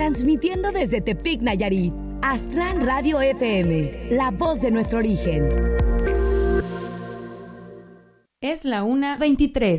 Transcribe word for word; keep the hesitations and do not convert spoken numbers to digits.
transmitiendo desde Tepic, Nayarit. Aztlán Radio F M, la voz de nuestro origen. Es la una veintitrés.